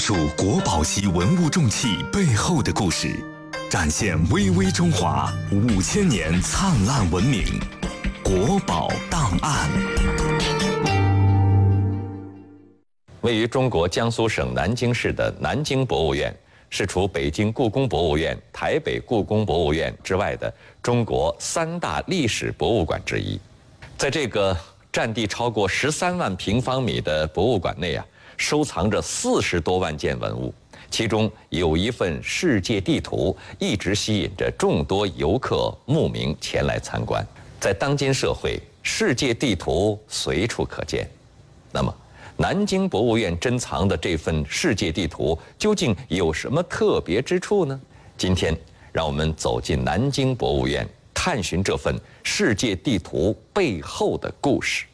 述国宝级文物重器背后的故事，展现巍巍中华5000年灿烂文明。国宝档案。 位于中国江苏省南京市的南京博物院，是除北京故宫博物院、台北故宫博物院之外的中国3大历史博物馆之一。在这个占地超过13万平方米的博物馆内收藏着40多万件文物，其中有一份世界地图一直吸引着众多游客慕名前来参观。在当今社会，世界地图随处可见。那么，南京博物院珍藏的这份世界地图究竟有什么特别之处呢？今天，让我们走进南京博物院，探寻这份世界地图背后的故事。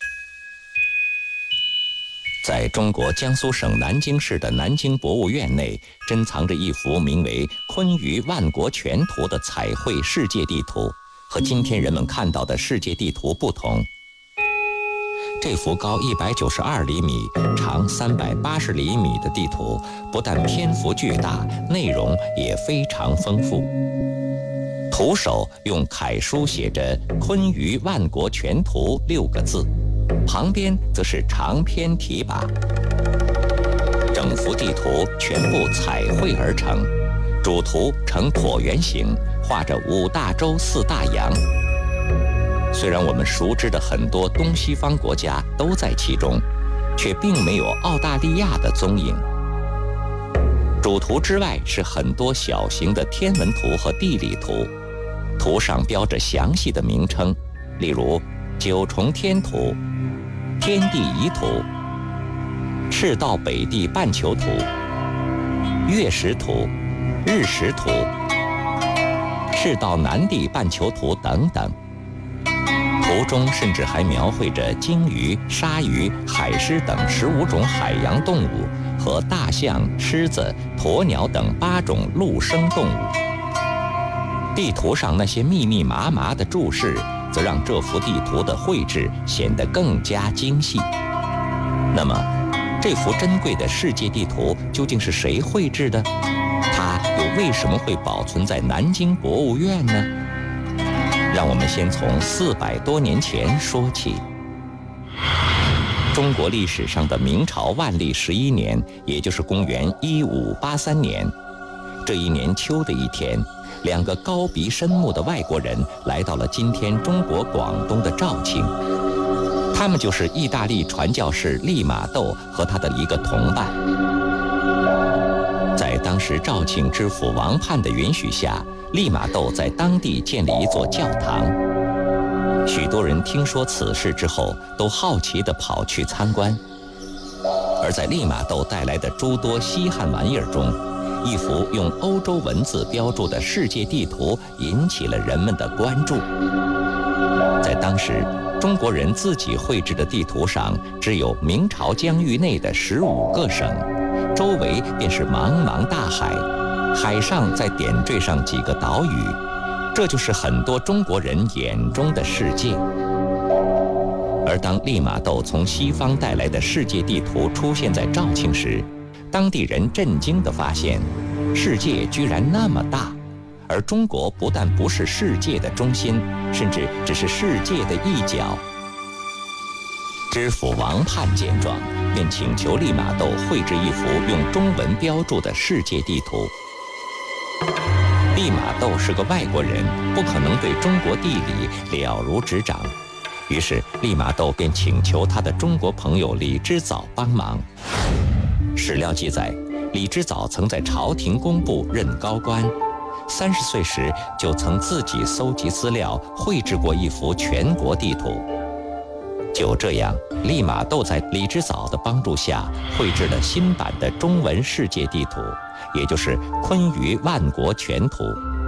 在中国江苏省南京市的南京博物院内，珍藏着一幅名为《坤舆万国全图》的彩绘世界地图。和今天人们看到的世界地图不同，这幅高192厘米、长380厘米的地图，不但篇幅巨大，内容也非常丰富。图首用楷书写着“坤舆万国全图”6个字，旁边则是长篇题跋。整幅地图全部彩绘而成，主图呈椭圆形，画着5大洲4大洋。虽然我们熟知的很多东西方国家都在其中，却并没有澳大利亚的踪影。主图之外是很多小型的天文图和地理图，图上标着详细的名称，例如9重天图、天地仪图、赤道北地半球图、月食图、日食图、赤道南地半球图等等。图中甚至还描绘着鲸鱼、鲨鱼、海狮等15种海洋动物和大象、狮子、鸵鸟等8种陆生动物。地图上那些密密麻麻的注释，则让这幅地图的绘制显得更加精细。那么，这幅珍贵的世界地图究竟是谁绘制的？它又为什么会保存在南京博物院呢？让我们先从400多年前说起。中国历史上的明朝万历11年，也就是公元1583年，这一年秋的一天，2个高鼻深目的外国人来到了今天中国广东的肇庆。他们就是意大利传教士利玛窦和他的一个同伴。在当时肇庆知府王盼的允许下，利玛窦在当地建立一座教堂。许多人听说此事之后，都好奇地跑去参观。而在利玛窦带来的诸多稀罕玩意儿中，一幅用欧洲文字标注的世界地图引起了人们的关注。在当时，中国人自己绘制的地图上只有明朝疆域内的15个省，周围便是茫茫大海，海上再点缀上几个岛屿，这就是很多中国人眼中的世界。而当利玛窦从西方带来的世界地图出现在肇庆时，当地人震惊地发现，世界居然那么大，而中国不但不是世界的中心，甚至只是世界的一角。知府王盼见状，便请求利玛窦绘制一幅用中文标注的世界地图。利玛窦是个外国人，不可能对中国地理了如指掌，于是利玛窦便请求他的中国朋友李之藻帮忙。史料记载，李之藻曾在朝廷工部任高官，30岁时就曾自己搜集资料，绘制过一幅全国地图。就这样，利玛窦在李之藻的帮助下，绘制了新版的中文世界地图，也就是《坤舆万国全图》。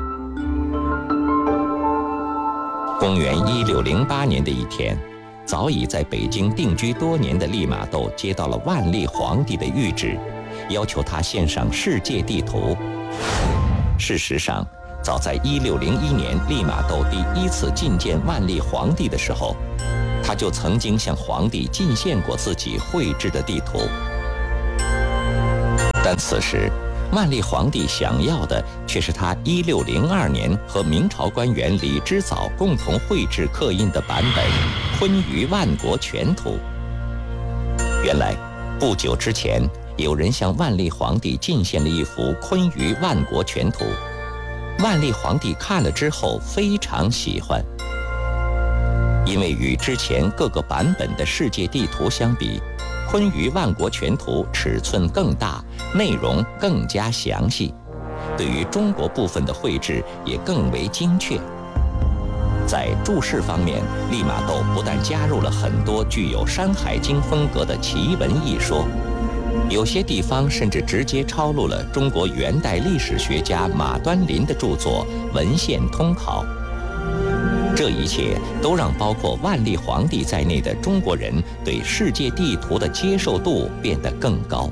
公元1608年的一天，早已在北京定居多年的利玛窦接到了万历皇帝的谕旨，要求他献上世界地图。事实上，早在1601年利玛窦第1次觐见万历皇帝的时候，他就曾经向皇帝进献过自己绘制的地图。 但此时万历皇帝想要的却是他1602年和明朝官员李之藻共同绘制刻印的版本《昆于万国全图》。原来不久之前，有人向万历皇帝进献了一幅《昆于万国全图》，万历皇帝看了之后非常喜欢，因为与之前各个版本的世界地图相比，《昆于万国全图》尺寸更大，内容更加详细，对于中国部分的绘制也更为精确。在注释方面，利玛窦不但加入了很多具有《山海经》风格的奇闻异说，有些地方甚至直接抄录了中国元代历史学家马端林的著作《文献通考》。这一切都让包括万历皇帝在内的中国人对世界地图的接受度变得更高。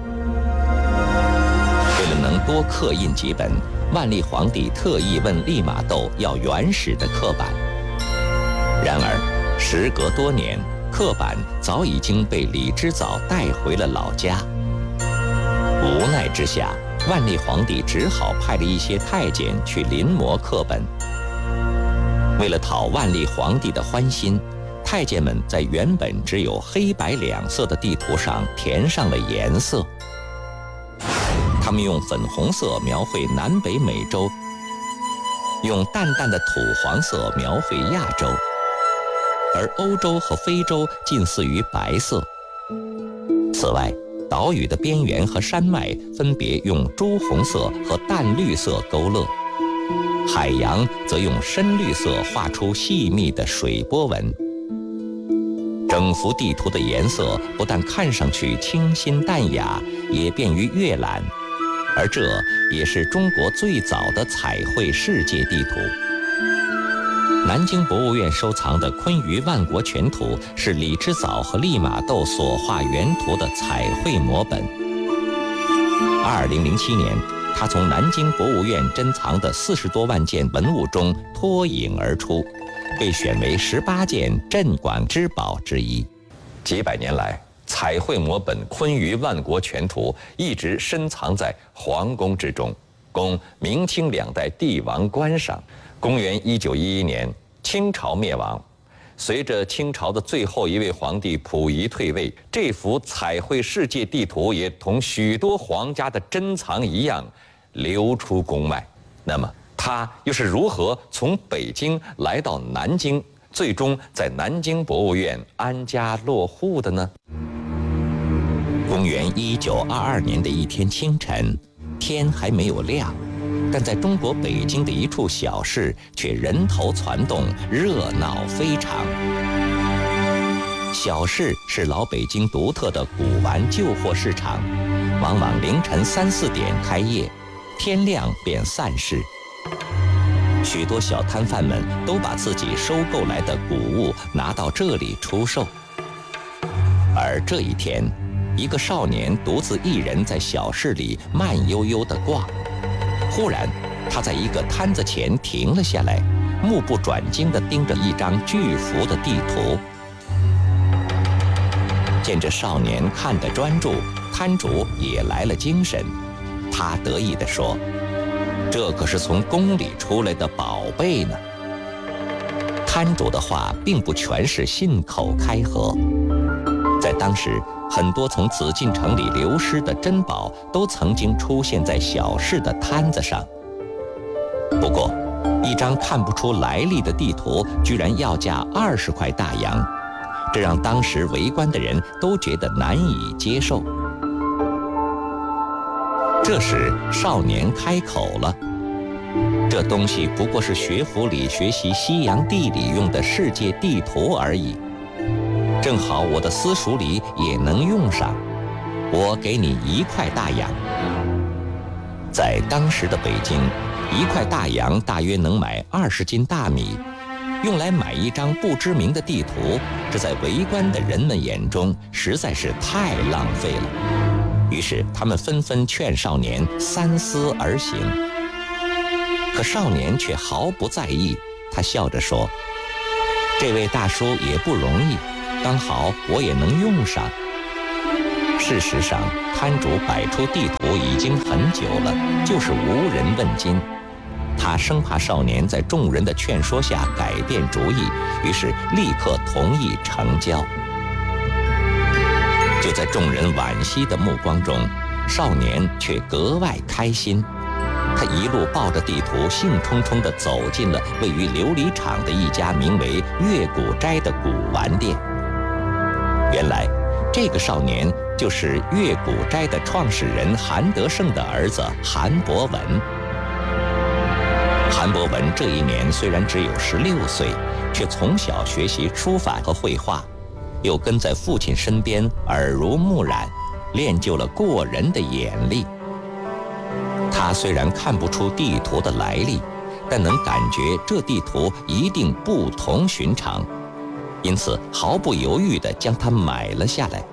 为了能多刻印几本，万历皇帝特意问利玛窦要原始的刻版。然而时隔多年，刻版早已经被李之藻带回了老家。无奈之下，万历皇帝只好派了一些太监去临摹刻本。为了讨万历皇帝的欢心，太监们在原本只有黑白两色的地图上填上了颜色。他们用粉红色描绘南北美洲，用淡淡的土黄色描绘亚洲，而欧洲和非洲近似于白色。此外，岛屿的边缘和山脉分别用朱红色和淡绿色勾勒，海洋则用深绿色画出细密的水波纹。整幅地图的颜色不但看上去清新淡雅，也便于阅览，而这也是中国最早的彩绘世界地图。南京博物院收藏的《昆于万国全图》是李之藻和利玛窦所画原图的彩绘摹本。2007年，他从南京博物院珍藏的40多万件文物中脱颖而出，被选为18件镇馆之宝之一。几百年来，彩绘摹本《昆于万国全图》一直深藏在皇宫之中，供明清两代帝王观赏。公元1911年，清朝灭亡，随着清朝的最后一位皇帝溥仪退位，这幅彩绘世界地图也同许多皇家的珍藏一样流出宫外。那么它又是如何从北京来到南京，最终在南京博物院安家落户的呢？公元1922年的一天清晨，天还没有亮，但在中国北京的一处小市却人头攒动，热闹非常。小市是老北京独特的古玩旧货市场，往往凌晨3、4点开业，天亮便散市。许多小摊贩们都把自己收购来的古物拿到这里出售。而这一天，一个少年独自一人在小市里慢悠悠地逛。忽然，他在一个摊子前停了下来，目不转睛地盯着一张巨幅的地图。见这少年看得专注，摊主也来了精神。他得意地说：“这可是从宫里出来的宝贝呢。”摊主的话并不全是信口开河，在当时，很多从紫禁城里流失的珍宝都曾经出现在小市的摊子上。不过，一张看不出来历的地图居然要价20块大洋，这让当时围观的人都觉得难以接受。这时，少年开口了：“这东西不过是学府里学习西洋地理用的世界地图而已。正好我的私塾里也能用上，我给你1块大洋。”在当时的北京，1块大洋大约能买20斤大米，用来买一张不知名的地图，这在围观的人们眼中实在是太浪费了。于是他们纷纷劝少年三思而行。可少年却毫不在意，他笑着说：“这位大叔也不容易，刚好我也能用上。” 事实上，摊主摆出地图已经很久了，就是无人问津。他生怕少年在众人的劝说下改变主意，于是立刻同意成交。就在众人惋惜的目光中，少年却格外开心。他一路抱着地图，兴冲冲地走进了位于琉璃厂的一家名为月谷斋的古玩店。原来，这个少年就是月谷斋的创始人韩德胜的儿子韩伯文。韩伯文这一年虽然只有16岁，却从小学习书法和绘画，又跟在父亲身边耳濡目染，练就了过人的眼力。他虽然看不出地图的来历，但能感觉这地图一定不同寻常，因此毫不犹豫地将它买了下来。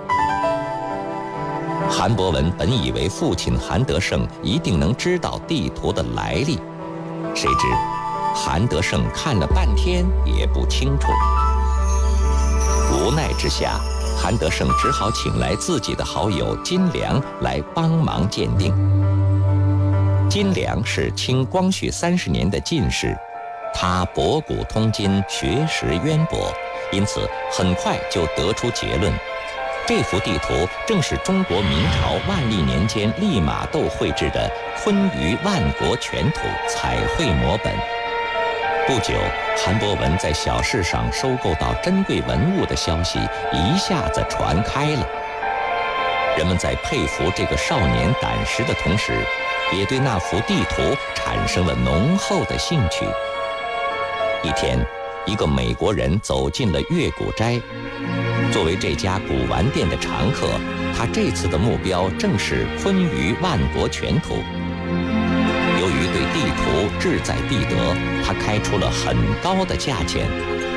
韩伯文本以为父亲韩德胜一定能知道地图的来历，谁知韩德胜看了半天也不清楚。无奈之下，韩德胜只好请来自己的好友金良来帮忙鉴定。金良是清光绪30年的进士，他博古通今，学识渊博，因此很快就得出结论：这幅地图正是中国明朝万历年间利玛窦绘制的昆舆万国全图彩绘摹本。不久，韩伯文在小市上收购到珍贵文物的消息一下子传开了。人们在佩服这个少年胆识的同时，也对那幅地图产生了浓厚的兴趣。一天，一个美国人走进了月谷斋。作为这家古玩店的常客，他这次的目标正是昆舆万国全图。由于对地图志在必得，他开出了很高的价钱。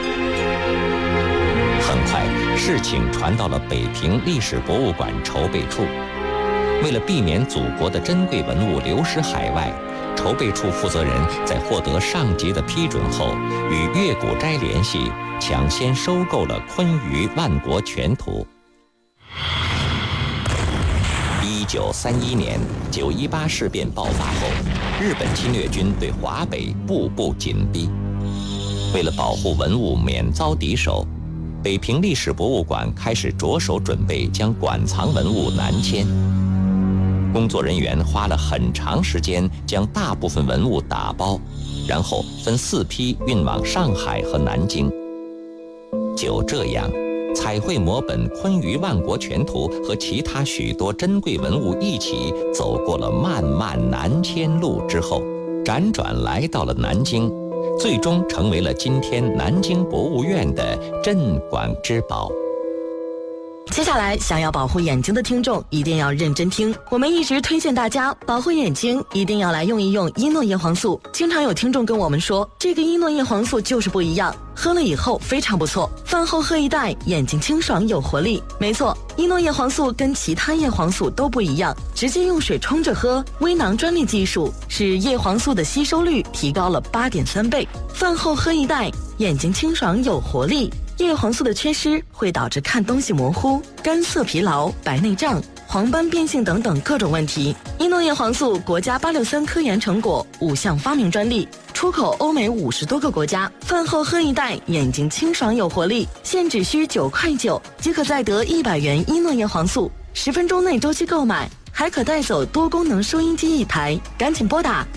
很快，事情传到了北平历史博物馆筹备处。为了避免祖国的珍贵文物流失海外，筹备处负责人在获得上级的批准后，与月谷斋联系，抢先收购了昆舆万国全图。1931年918事变爆发后，日本侵略军对华北步步紧逼。为了保护文物免遭敌手，北平历史博物馆开始着手准备将馆藏文物南迁。工作人员花了很长时间将大部分文物打包，然后分4批运往上海和南京。就这样，彩绘摹本昆舆万国全图和其他许多珍贵文物一起走过了漫漫南迁路之后，辗转来到了南京，最终成为了今天南京博物院的镇馆之宝。 接下来，想要保护眼睛的听众一定要认真听。我们一直推荐大家保护眼睛，一定要来用一用伊诺叶黄素。经常有听众跟我们说，这个伊诺叶黄素就是不一样，喝了以后非常不错，饭后喝一袋，眼睛清爽有活力。没错，伊诺叶黄素跟其他叶黄素都不一样，直接用水冲着喝，微囊专利技术使叶黄素的吸收率提高了8.3倍。饭后喝一袋，眼睛清爽有活力。叶黄素的缺失会导致看东西模糊、干涩疲劳、白内障、黄斑变性等等各种问题。伊诺叶黄素国家863科研成果，5项发明专利，出口欧美50多个国家。饭后喝一袋，眼睛清爽有活力，现只需9.9块，即可再得100元伊诺叶黄素，10分钟内周期购买，还可带走多功能收音机1台。赶紧拨打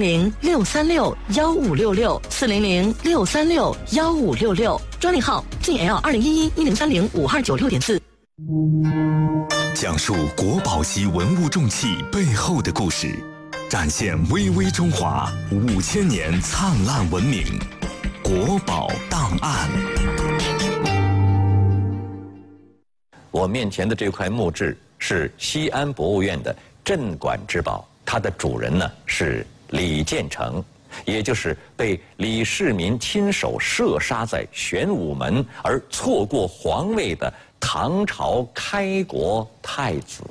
400-636-1566，400-636-1566，专利号晋L201110305296.4。 讲述国宝级文物重器背后的故事，展现巍巍中华5000年灿烂文明。国宝档案。 我面前的这块木质是西安博物院的镇馆之宝，它的主人呢是李建成，也就是被李世民亲手射杀在玄武门而错过皇位的唐朝开国太子。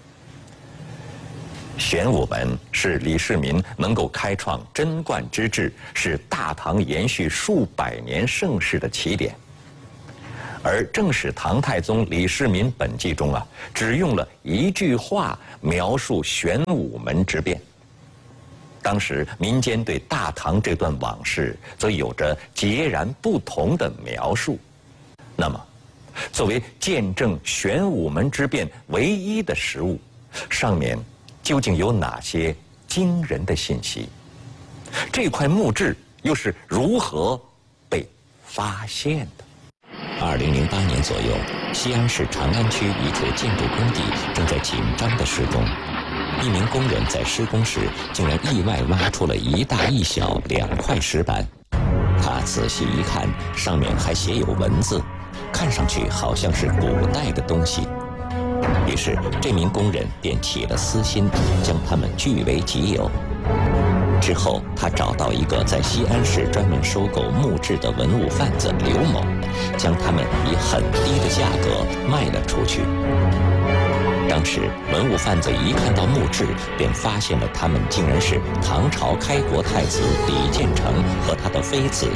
玄武门是李世民能够开创贞观之治，是大唐延续数百年盛世的起点。 而《正史唐太宗李世民本纪》中只用了一句话描述玄武门之变。当时民间对大唐这段往事则有着截然不同的描述。那么，作为见证玄武门之变唯一的实物，上面究竟有哪些惊人的信息？这块墓志又是如何被发现的？2008年左右，西安市长安区一处建筑工地正在紧张的施工。一名工人在施工时，竟然意外挖出了一大一小2块石板。他仔细一看，上面还写有文字，看上去好像是古代的东西。于是，这名工人便起了私心，将它们据为己有。之后，他找到一个在西安市专门收购木质的文物贩子刘某，将它们以很低的价格卖了出去。当时，文物贩子一看到墓志，便发现了它们竟然是唐朝开国太子李建成和他的妃子